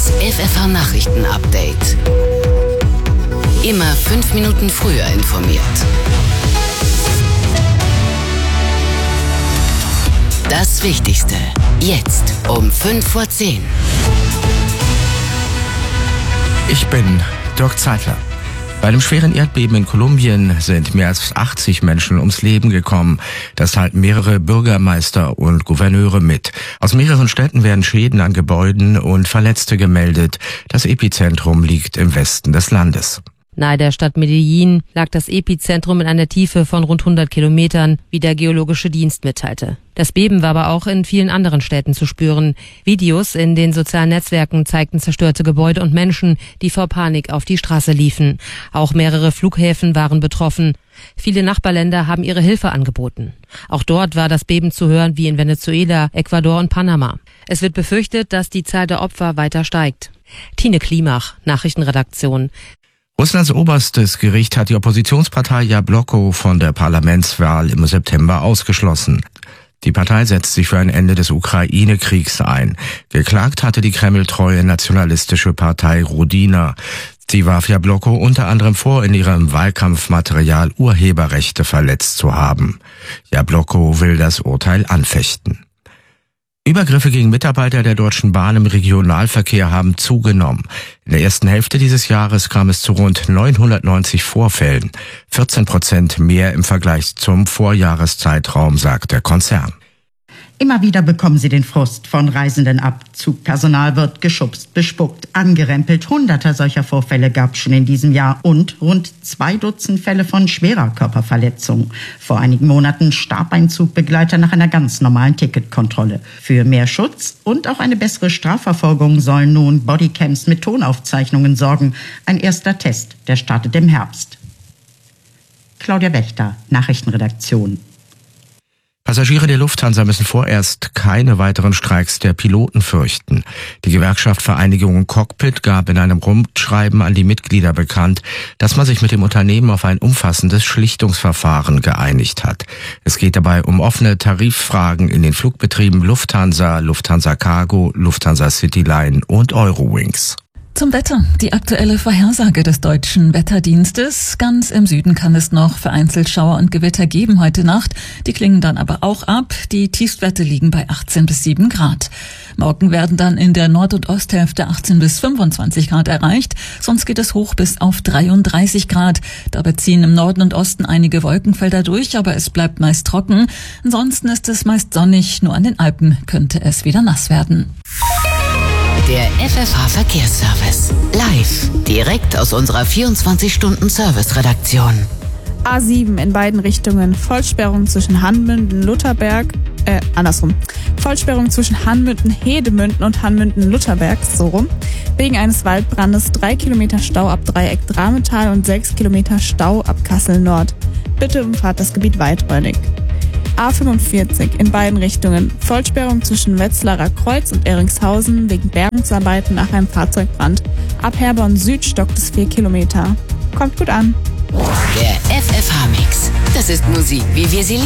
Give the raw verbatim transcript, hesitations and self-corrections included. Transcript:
Das F F H-Nachrichten-Update. Immer fünf Minuten früher informiert. Das Wichtigste. Jetzt um fünf vor zehn. Ich bin Dirk Zeitler. Bei einem schweren Erdbeben in Kolumbien sind mehr als achtzig Menschen ums Leben gekommen. Das teilten mehrere Bürgermeister und Gouverneure mit. Aus mehreren Städten werden Schäden an Gebäuden und Verletzte gemeldet. Das Epizentrum liegt im Westen des Landes. Nahe der Stadt Medellin lag das Epizentrum in einer Tiefe von rund hundert Kilometern, wie der Geologische Dienst mitteilte. Das Beben war aber auch in vielen anderen Städten zu spüren. Videos in den sozialen Netzwerken zeigten zerstörte Gebäude und Menschen, die vor Panik auf die Straße liefen. Auch mehrere Flughäfen waren betroffen. Viele Nachbarländer haben ihre Hilfe angeboten. Auch dort war das Beben zu hören wie in Venezuela, Ecuador und Panama. Es wird befürchtet, dass die Zahl der Opfer weiter steigt. Tine Klimach, Nachrichtenredaktion. Russlands oberstes Gericht hat die Oppositionspartei Jabloko von der Parlamentswahl im September ausgeschlossen. Die Partei setzt sich für ein Ende des Ukraine-Kriegs ein. Geklagt hatte die kremltreue nationalistische Partei Rodina. Sie warf Jabloko unter anderem vor, in ihrem Wahlkampfmaterial Urheberrechte verletzt zu haben. Jabloko will das Urteil anfechten. Übergriffe gegen Mitarbeiter der Deutschen Bahn im Regionalverkehr haben zugenommen. In der ersten Hälfte dieses Jahres kam es zu rund neunhundertneunzig Vorfällen, vierzehn Prozent mehr im Vergleich zum Vorjahreszeitraum, sagt der Konzern. Immer wieder bekommen sie den Frust von Reisenden ab. Zugpersonal wird geschubst, bespuckt, angerempelt. Hunderte solcher Vorfälle gab es schon in diesem Jahr und rund zwei Dutzend Fälle von schwerer Körperverletzung. Vor einigen Monaten starb ein Zugbegleiter nach einer ganz normalen Ticketkontrolle. Für mehr Schutz und auch eine bessere Strafverfolgung sollen nun Bodycams mit Tonaufzeichnungen sorgen. Ein erster Test, der startet im Herbst. Claudia Wächter, Nachrichtenredaktion. Passagiere der Lufthansa müssen vorerst keine weiteren Streiks der Piloten fürchten. Die Gewerkschaft Vereinigung Cockpit gab in einem Rundschreiben an die Mitglieder bekannt, dass man sich mit dem Unternehmen auf ein umfassendes Schlichtungsverfahren geeinigt hat. Es geht dabei um offene Tariffragen in den Flugbetrieben Lufthansa, Lufthansa Cargo, Lufthansa Cityline und Eurowings. Zum Wetter. Die aktuelle Vorhersage des Deutschen Wetterdienstes. Ganz im Süden kann es noch vereinzelt Schauer und Gewitter geben heute Nacht. Die klingen dann aber auch ab. Die Tiefstwerte liegen bei achtzehn bis sieben Grad. Morgen werden dann in der Nord- und Osthälfte achtzehn bis fünfundzwanzig Grad erreicht. Sonst geht es hoch bis auf dreiunddreißig Grad. Dabei ziehen im Norden und Osten einige Wolkenfelder durch, aber es bleibt meist trocken. Ansonsten ist es meist sonnig. Nur an den Alpen könnte es wieder nass werden. Der F F H-Verkehrsservice. Live. Direkt aus unserer vierundzwanzig-Stunden-Service-Redaktion. A sieben in beiden Richtungen. Vollsperrung zwischen Hanmünden-Lutherberg, äh, andersrum. Vollsperrung zwischen Hanmünden-Hedemünden und Hanmünden-Lutherberg, so rum. Wegen eines Waldbrandes drei Kilometer Stau ab Dreieck Drametal und sechs Kilometer Stau ab Kassel Nord. Bitte umfahrt das Gebiet weiträumig. A fünfundvierzig in beiden Richtungen. Vollsperrung zwischen Wetzlarer Kreuz und Eringshausen wegen Bergungsarbeiten nach einem Fahrzeugbrand. Ab Herborn Süd stockt es vier Kilometer. Kommt gut an. Der F F H-Mix. Das ist Musik, wie wir sie lieben.